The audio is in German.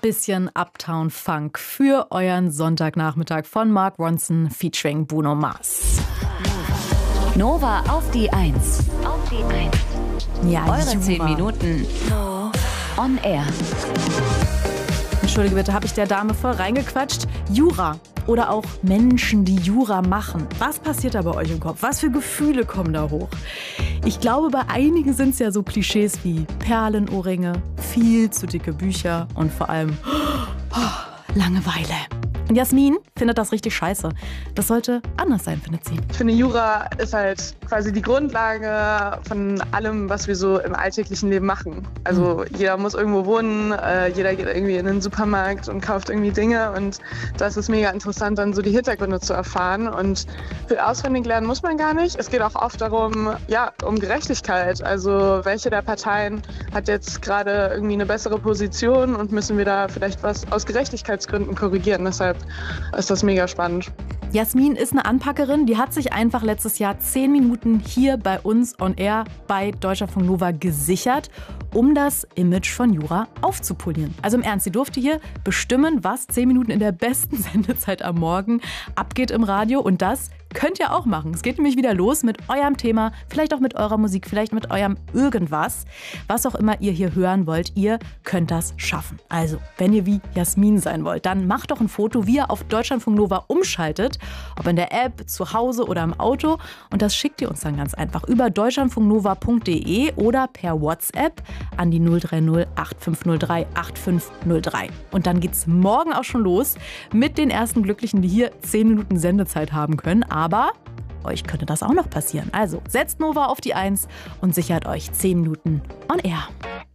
bisschen Uptown Funk für euren Sonntagnachmittag von Mark Ronson featuring Bruno Mars. Nova auf die 1. Auf die 1. Ja, Eure 10 Minuten on air. Entschuldige bitte, habe ich der Dame voll reingequatscht? Jura oder auch Menschen, die Jura machen. Was passiert da bei euch im Kopf? Was für Gefühle kommen da hoch? Ich glaube, bei einigen sind es ja so Klischees wie Perlenohrringe, viel zu dicke Bücher und vor allem Langeweile. Und Jasmin findet das richtig scheiße. Das sollte anders sein, findet sie. Ich finde, Jura ist halt quasi die Grundlage von allem, was wir so im alltäglichen Leben machen. Also jeder muss irgendwo wohnen, jeder geht irgendwie in den Supermarkt und kauft irgendwie Dinge. Und das ist mega interessant, dann so die Hintergründe zu erfahren. Und für auswendig lernen muss man gar nicht. Es geht auch oft darum, um Gerechtigkeit. Also welche der Parteien hat jetzt gerade irgendwie eine bessere Position und müssen wir da vielleicht was aus Gerechtigkeitsgründen korrigieren. Deshalb ist das mega spannend. Jasmin ist eine Anpackerin, die hat sich einfach letztes Jahr 10 Minuten hier bei uns on air bei Deutschlandfunk Nova gesichert, um das Image von Jura aufzupolieren. Also im Ernst, sie durfte hier bestimmen, was 10 Minuten in der besten Sendezeit am Morgen abgeht im Radio, und das könnt ihr auch machen. Es geht nämlich wieder los mit eurem Thema, vielleicht auch mit eurer Musik, vielleicht mit eurem irgendwas. Was auch immer ihr hier hören wollt, ihr könnt das schaffen. Also, wenn ihr wie Jasmin sein wollt, dann macht doch ein Foto, wie ihr auf Deutschlandfunk Nova umschaltet, ob in der App, zu Hause oder im Auto. Und das schickt ihr uns dann ganz einfach über deutschlandfunknova.de oder per WhatsApp an die 030 8503 8503. Und dann geht's morgen auch schon los mit den ersten Glücklichen, die hier 10 Minuten Sendezeit haben können. Aber euch könnte das auch noch passieren. Also setzt Nova auf die 1 und sichert euch 10 Minuten on air.